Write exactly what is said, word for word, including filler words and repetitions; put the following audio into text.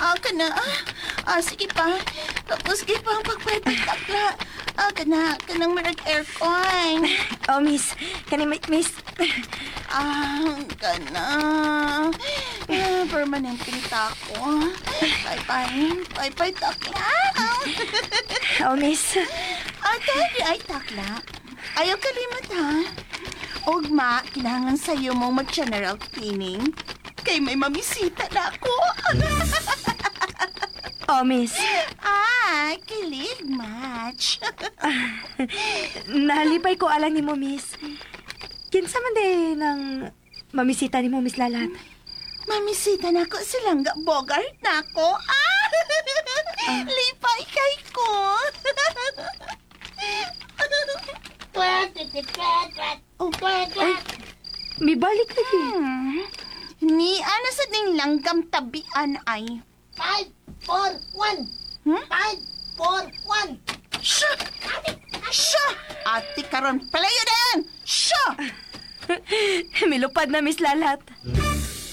Ah, kana. Ah, sige pa. Tapos sige pa ang pagpapagtakla. Ah, kana. Kanang marag aircon. Oh, miss. Kani, miss. Ah, kana. Ah, permanent kinita ko. Bye-bye. Bye-bye, takla. Oh, miss. Ah, dahil ay takla. Ayaw kalimot, ha? Ugma, kailangan sa'yo mong mag-general cleaning. Kay may mamisita na ako. Oh, miss. Ah, kilig match. Nalipay ko alang ni mo, miss. Kinsa man din ng mamisita ni mo, miss Lalat. Mamisita na ako silang bogart na ako. Ah! Lipay kay ko. Oh, Ay, may balik lagi. hmm. Ni ana sa ding langgam tabian ay. Five, four, one. Hmm? Five, four, one. Siya! Siya! Ati karon palayo din! Siya! Milupad na, miss Lalat.